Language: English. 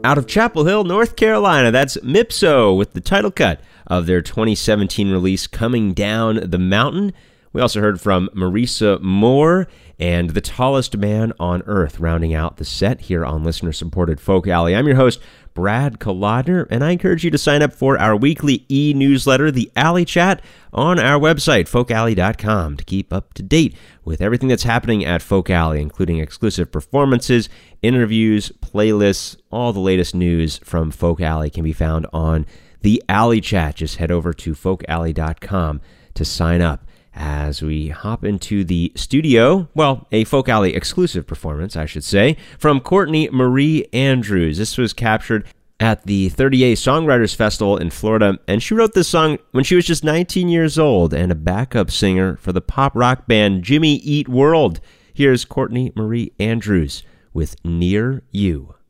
Out of Chapel Hill, North Carolina, that's Mipso with the title cut of their 2017 release, Coming Down the Mountain. We also heard from Marisa Moore and The Tallest Man on Earth, rounding out the set here on listener-supported Folk Alley. I'm your host, Brad Kolodner, and I encourage you to sign up for our weekly e-newsletter, The Alley Chat, on our website, folkalley.com, to keep up to date with everything that's happening at Folk Alley, including exclusive performances, interviews, playlists. All the latest news from Folk Alley can be found on The Alley Chat. Just head over to folkalley.com to sign up. As we hop into the studio, well, a Folk Alley exclusive performance, I should say, from Courtney Marie Andrews. This was captured at the 30A Songwriters Festival in Florida, and she wrote this song when she was just 19 years old and a backup singer for the pop rock band Jimmy Eat World. Here's Courtney Marie Andrews with Near You.